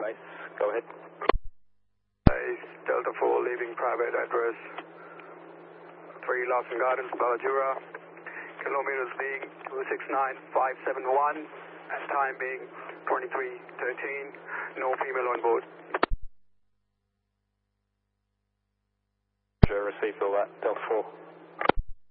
base. Go ahead. Base Delta 4 leaving private address 3 Lawson Gardens, Ballajura. Kilometers being 269571 and time being 2313. No female on board. Received all that. Delta 4.